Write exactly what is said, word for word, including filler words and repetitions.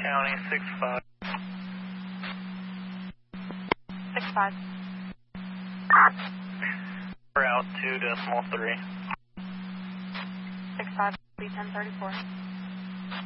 County, six five. six five. Route two decimal three. six five, B ten thirty-four.